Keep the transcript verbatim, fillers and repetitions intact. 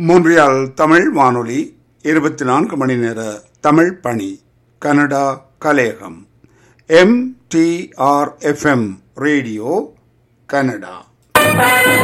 மோன்றியால் தமிழ் வானொலி இருபத்தி நான்கு மணி நேர தமிழ் பணி. Canada கலேகம். M D R F M radio Canada.